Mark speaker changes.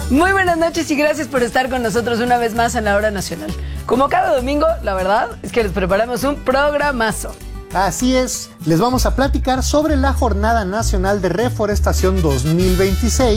Speaker 1: Muy buenas noches y gracias por estar con nosotros una vez más en la Hora Nacional. Como cada domingo, la verdad es que les preparamos un programazo.
Speaker 2: Así es, les vamos a platicar sobre la Jornada Nacional de Reforestación 2026